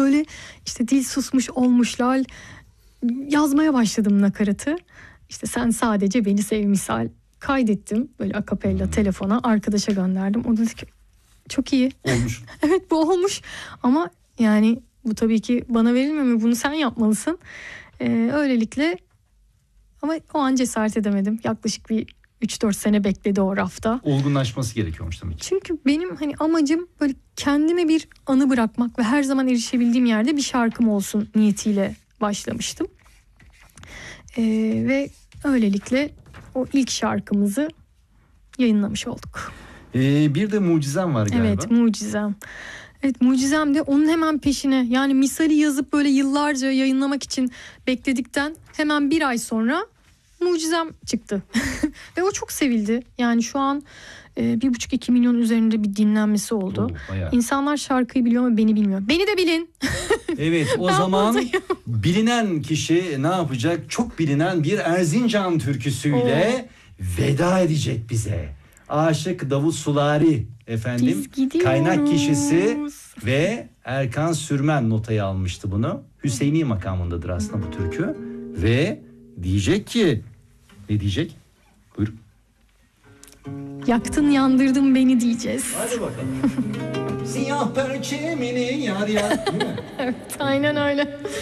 böyle işte dil susmuş olmuş lal. Yazmaya başladım nakaratı. İşte sen sadece beni sev misal. Kaydettim böyle akapella telefona, arkadaşa gönderdim. O dedi ki çok iyi. Olmuş. Evet, bu olmuş ama yani bu tabii ki bana verilmiyor, bunu sen yapmalısın. Öylelikle ama o an cesaret edemedim. Yaklaşık bir 3-4 sene bekledi o rafta. Olgunlaşması gerekiyormuş demek ki. Çünkü benim hani amacım böyle kendime bir anı bırakmak ve her zaman erişebildiğim yerde bir şarkım olsun niyetiyle başlamıştım. Ve öylelikle o ilk şarkımızı yayınlamış olduk. Bir de mucizem var galiba. Evet, mucizem. Evet, mucizem de onun hemen peşine. Yani misali yazıp böyle yıllarca yayınlamak için bekledikten hemen bir ay sonra mucizem çıktı. Ve o çok sevildi. Yani şu an 1,5-2 milyon üzerinde bir dinlenmesi oldu. İnsanlar şarkıyı biliyor ama beni bilmiyor. Beni de bilin. Evet, o zaman bilinen kişi ne yapacak? Çok bilinen bir Erzincan türküsüyle veda edecek bize. Aşık Davut Sulari efendim, kaynak kişisi ve Erkan Sürmen notayı almıştı bunu. Hüseyini makamındadır aslında bu türkü ve diyecek ki, ne diyecek? Buyur. Yaktın yandırdın beni diyeceğiz. Hadi bakalım. Siyah perçemini yar yar. Değil mi? Evet, aynen öyle.